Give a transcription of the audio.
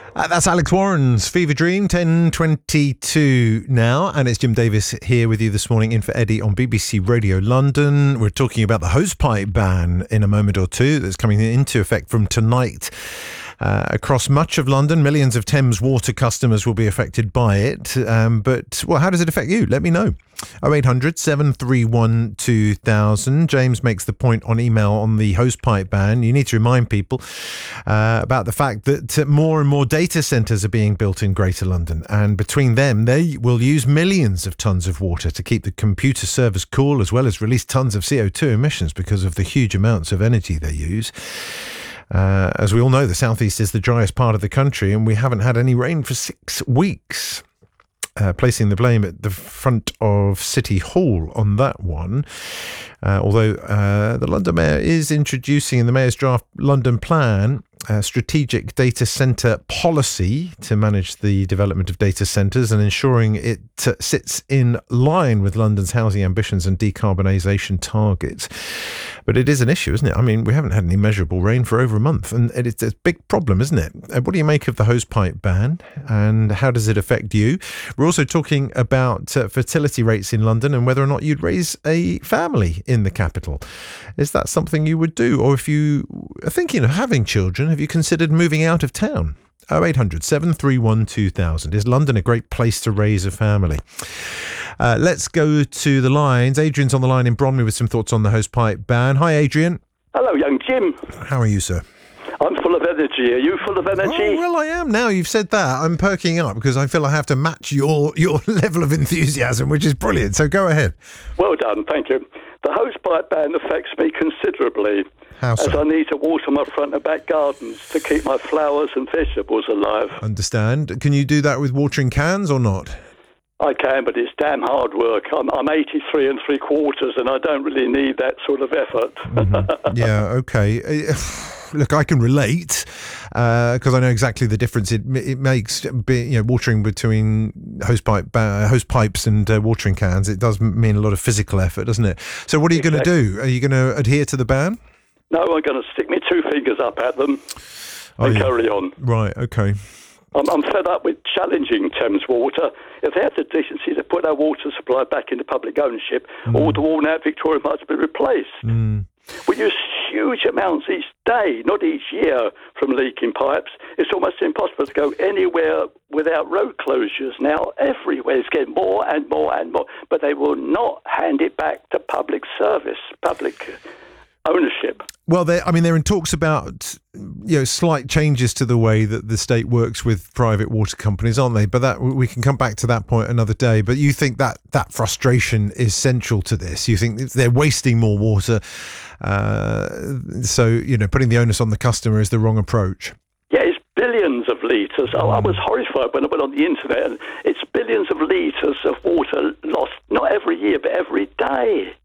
That's Alex Warren's Fever Dream, 10:22 now, and it's Jim Davis here with you this morning in for Eddie on BBC Radio London. We're talking about the hosepipe ban in a moment or two that's coming into effect from tonight. Across much of London, millions of Thames Water customers will be affected by it. But how does it affect you? Let me know. 0800 731 2000. James makes the point on email on the hosepipe ban. You need to remind people about the fact that more and more data centres are being built in Greater London. And between them, they will use millions of tonnes of water to keep the computer servers cool, as well as release tonnes of CO2 emissions because of the huge amounts of energy they use. As we all know, the southeast is the driest part of the country, and we haven't had any rain for 6 weeks. Placing the blame at the front of City Hall on that one. Although the London Mayor is introducing in the Mayor's draft London plan a strategic data centre policy to manage the development of data centres and ensuring it sits in line with London's housing ambitions and decarbonisation targets. But it is an issue, isn't it? I mean, we haven't had any measurable rain for over a month, and it's a big problem, isn't it? What do you make of the hosepipe ban, and how does it affect you? We're also talking about fertility rates in London and whether or not you'd raise a family in the capital. Is that something you would do? Or if you are thinking of having children, have you considered moving out of town? 0800 731 2000. Is London a great place to raise a family? Let's go to the lines. Adrian's on the line in Bromley with some thoughts on the hosepipe ban. Hi, Adrian. Hello, young Jim. How are you, sir? I'm full of energy. Are you full of energy? Oh, well, I am now. You've said that. I'm perking up because I feel I have to match your level of enthusiasm, which is brilliant. So go ahead. Well done. Thank you. The hosepipe ban affects me considerably. How so? As I need to water my front and back gardens to keep my flowers and vegetables alive. Understand. Can you do that with watering cans or not? I can, but it's damn hard work. I'm 83 3/4 and I don't really need that sort of effort. Mm-hmm. Yeah, okay. Look, I can relate because I know exactly the difference it makes. Watering between hosepipes and watering cans, it does mean a lot of physical effort, doesn't it? So what are you going to do? Are you going to adhere to the ban? No, I'm going to stick my 2 fingers up at them and carry on. Right, okay. I'm fed up with challenging Thames Water. If they had the decency to put our water supply back into public ownership, all the worn-out Victoria must be replaced. We use huge amounts each day, not each year, from leaking pipes. It's almost impossible to go anywhere without road closures now. Everywhere it's getting more and more and more. But they will not hand it back to public service, public ownership. Well, they're in talks about slight changes to the way that the state works with private water companies, aren't they? But that we can come back to that point another day. But you think that frustration is central to this? You think they're wasting more water, so putting the onus on the customer is the wrong approach? Yeah, it's billions of litres. I was horrified when I went on the internet. And it's billions of litres of water lost, not every year, but every day.